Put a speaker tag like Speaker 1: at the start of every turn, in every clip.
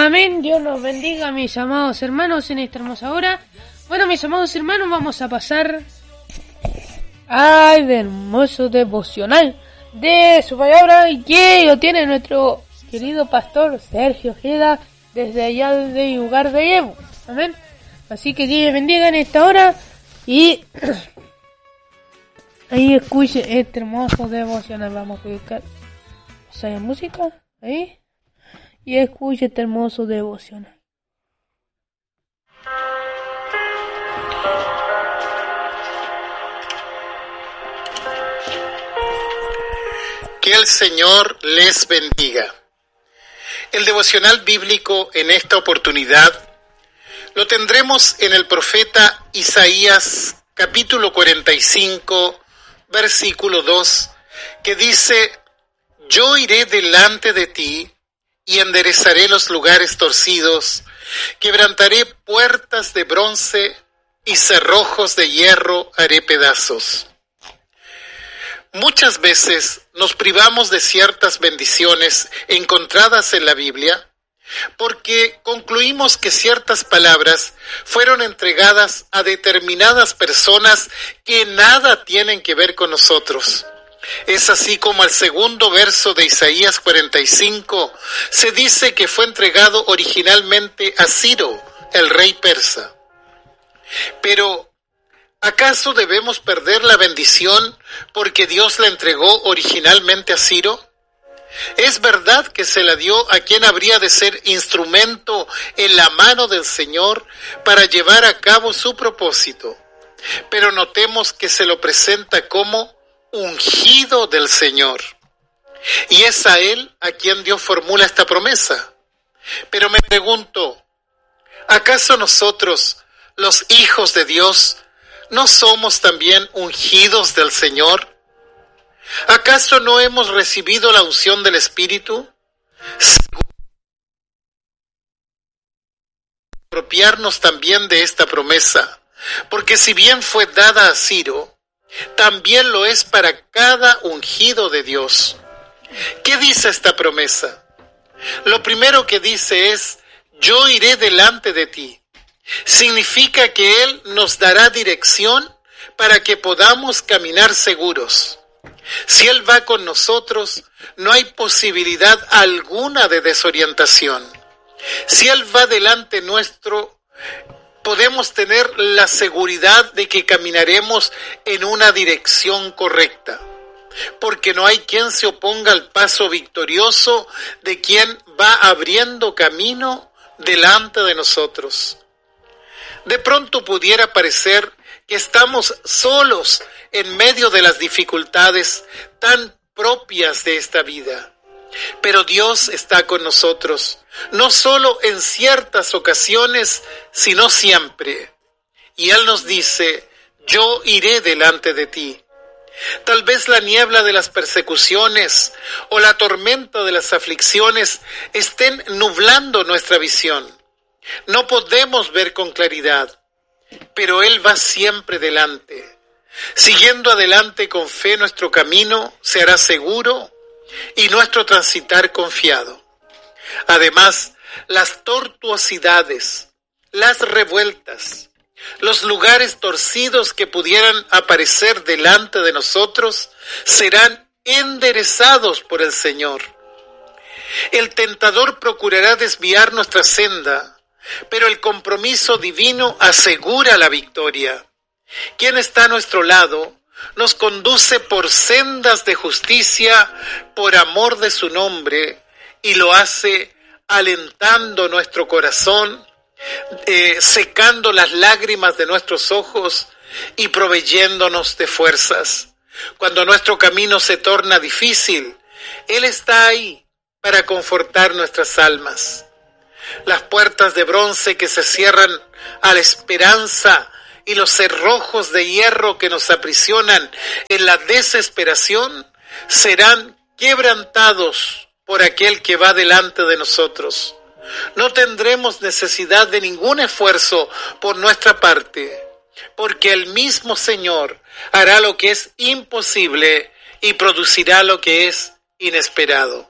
Speaker 1: Amén, Dios nos bendiga, mis amados hermanos, en esta hermosa hora. Bueno, mis amados hermanos, vamos a pasar al hermoso devocional de su palabra y que lo tiene nuestro querido pastor Sergio Ojeda desde allá del lugar de Evo. Amén. Así que Dios les bendiga en esta hora y ahí escuchen este hermoso devocional. Vamos a colocar esa música ahí y escuchen este hermoso devocional.
Speaker 2: Que el Señor les bendiga. El devocional bíblico en esta oportunidad lo tendremos en el profeta Isaías capítulo 45, versículo 2, que dice: Yo iré delante de ti y enderezaré los lugares torcidos, quebrantaré puertas de bronce y cerrojos de hierro haré pedazos. Muchas veces nos privamos de ciertas bendiciones encontradas en la Biblia porque concluimos que ciertas palabras fueron entregadas a determinadas personas que nada tienen que ver con nosotros. Es así como al segundo verso de Isaías 45 se dice que fue entregado originalmente a Ciro, el rey persa. Pero ¿acaso debemos perder la bendición porque Dios la entregó originalmente a Ciro? Es verdad que se la dio a quien habría de ser instrumento en la mano del Señor para llevar a cabo su propósito, pero notemos que se lo presenta como ungido del Señor. Y es a él a quien Dios formula esta promesa. Pero me pregunto, ¿acaso nosotros, los hijos de Dios, no somos también ungidos del Señor? ¿Acaso no hemos recibido la unción del Espíritu? Apropiarnos también de esta promesa, porque si bien fue dada a Ciro, también lo es para cada ungido de Dios. ¿Qué dice esta promesa? Lo primero que dice es: yo iré delante de ti. Significa que Él nos dará dirección para que podamos caminar seguros. Si Él va con nosotros, no hay posibilidad alguna de desorientación. Si Él va delante nuestro, podemos tener la seguridad de que caminaremos en una dirección correcta, porque no hay quien se oponga al paso victorioso de quien va abriendo camino delante de nosotros. De pronto pudiera parecer que estamos solos en medio de las dificultades tan propias de esta vida. Pero Dios está con nosotros, no solo en ciertas ocasiones, sino siempre. Y Él nos dice: yo iré delante de ti. Tal vez la niebla de las persecuciones o la tormenta de las aflicciones estén nublando nuestra visión. No podemos ver con claridad, pero Él va siempre delante. Siguiendo adelante con fe, nuestro camino se hará seguro y nuestro transitar confiado. Además, las tortuosidades, las revueltas, los lugares torcidos que pudieran aparecer delante de nosotros serán enderezados por el Señor. El tentador procurará desviar nuestra senda, pero el compromiso divino asegura la victoria. Quien está a nuestro lado nos conduce por sendas de justicia por amor de su nombre y lo hace alentando nuestro corazón, secando las lágrimas de nuestros ojos y proveyéndonos de fuerzas. Cuando nuestro camino se torna difícil, Él está ahí para confortar nuestras almas. Las puertas de bronce que se cierran a la esperanza y los cerrojos de hierro que nos aprisionan en la desesperación serán quebrantados por aquel que va delante de nosotros. No tendremos necesidad de ningún esfuerzo por nuestra parte, porque el mismo Señor hará lo que es imposible y producirá lo que es inesperado.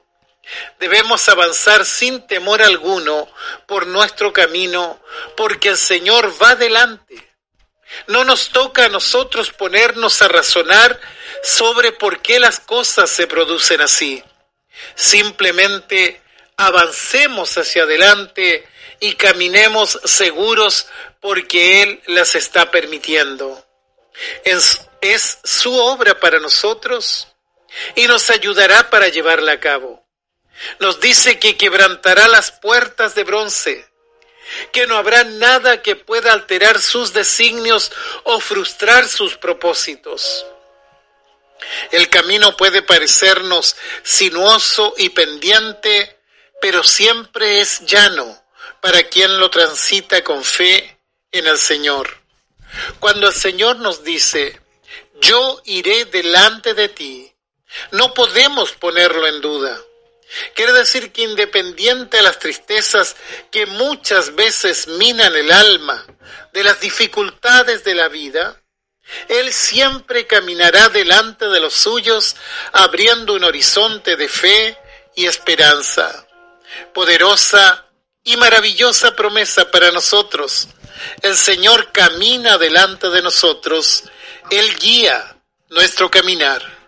Speaker 2: Debemos avanzar sin temor alguno por nuestro camino, porque el Señor va delante. No nos toca a nosotros ponernos a razonar sobre por qué las cosas se producen así. Simplemente avancemos hacia adelante y caminemos seguros porque Él las está permitiendo. Es su obra para nosotros y nos ayudará para llevarla a cabo. Nos dice que quebrantará las puertas de bronce, que no habrá nada que pueda alterar sus designios o frustrar sus propósitos. El camino puede parecernos sinuoso y pendiente, pero siempre es llano para quien lo transita con fe en el Señor. Cuando el Señor nos dice, yo iré delante de ti, no podemos ponerlo en duda. Quiere decir que independiente de las tristezas que muchas veces minan el alma, de las dificultades de la vida, Él siempre caminará delante de los suyos, abriendo un horizonte de fe y esperanza. Poderosa y maravillosa promesa para nosotros. El Señor camina delante de nosotros, Él guía nuestro caminar.